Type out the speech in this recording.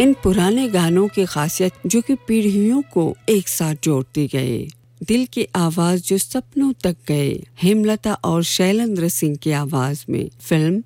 इन पुराने गानों की खासियत जो कि पीढ़ियों को एक साथ जोड़ते गए, दिल की आवाज जो सपनों तक गए। हेमलता और शैलेंद्र सिंह की आवाज में फिल्म